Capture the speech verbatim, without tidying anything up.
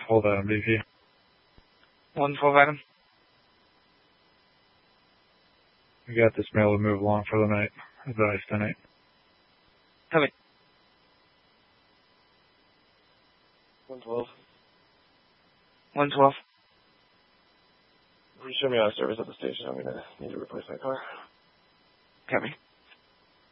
Hold on, B P. one twelve Adam. We got this mail to move along for the night. Advice tonight. Copy. one twelve. one twelve. Please show me out of service at the station. I'm going to need to replace my car. Copy.